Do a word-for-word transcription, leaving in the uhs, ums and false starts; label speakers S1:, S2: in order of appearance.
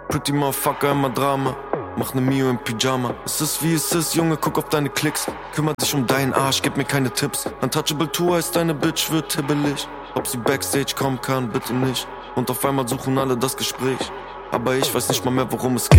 S1: Pretty Motherfucker, immer Drama. Mach ne Mio im Pyjama. Es ist wie es ist, Junge, guck auf deine Klicks. Kümmert dich um deinen Arsch, gib mir keine Tipps. Untouchable Tour heißt deine Bitch, wird hibbelig. Ob sie Backstage kommen kann, bitte nicht. Und auf einmal suchen alle das Gespräch. Aber ich weiß nicht mal mehr, worum es geht.